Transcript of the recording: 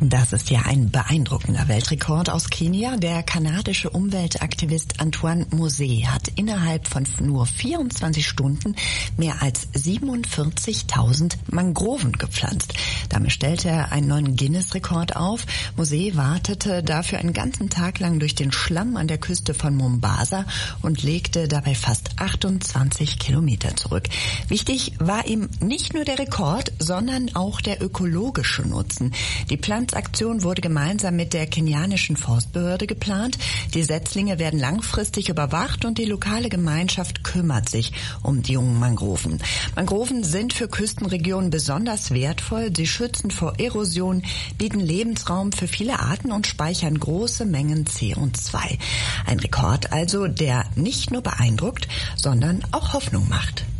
Das ist ja ein beeindruckender Weltrekord aus Kenia. Der kanadische Umweltaktivist Antoine Mose hat innerhalb von nur 24 Stunden mehr als 47.000 Mangroven gepflanzt. Damit stellte er einen neuen Guinness-Rekord auf. Mose wartete dafür einen ganzen Tag lang durch den Schlamm an der Küste von Mombasa und legte dabei fast 28 Kilometer zurück. Wichtig war ihm nicht nur der Rekord, sondern auch der ökologische Nutzen. Die Aktion wurde gemeinsam mit der kenianischen Forstbehörde geplant. Die Setzlinge werden langfristig überwacht und die lokale Gemeinschaft kümmert sich um die jungen Mangroven. Mangroven sind für Küstenregionen besonders wertvoll. Sie schützen vor Erosion, bieten Lebensraum für viele Arten und speichern große Mengen CO2. Ein Rekord also, der nicht nur beeindruckt, sondern auch Hoffnung macht.